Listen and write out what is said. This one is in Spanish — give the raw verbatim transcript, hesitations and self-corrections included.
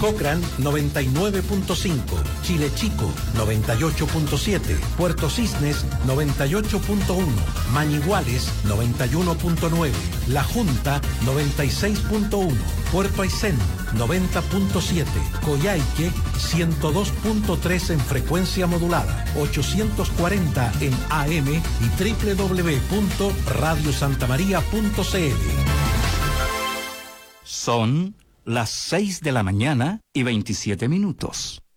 Cochrane noventa y nueve punto cinco, Chile Chico noventa y ocho punto siete, Puerto Cisnes noventa y ocho punto uno, Mañiguales noventa y uno punto nueve, La Junta noventa y seis punto uno, Puerto Aysén noventa punto siete, Coyhaique ciento dos punto tres en frecuencia modulada, ochocientos cuarenta en A M y doble u doble u doble u punto radio santa maría punto c l. Son las seis de la mañana y veintisiete minutos.